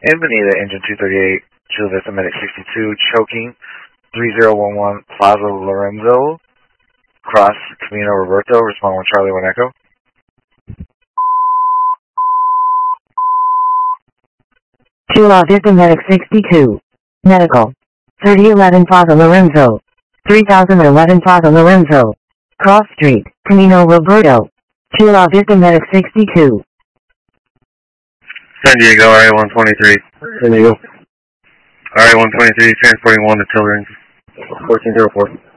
In Bonita, engine 238, Chula Vista Medic 62, choking, 3011 Plaza Lorenzo, cross Camino Roberto, respond 1 Charlie 1 Echo. Chula Vista Medic 62, medical, 3011 Plaza Lorenzo, 3011 Plaza Lorenzo, cross street, Camino Roberto, Chula Vista Medic 62. San Diego, RA-123. San Diego. RA-123, transporting 1 to Children's. 1404.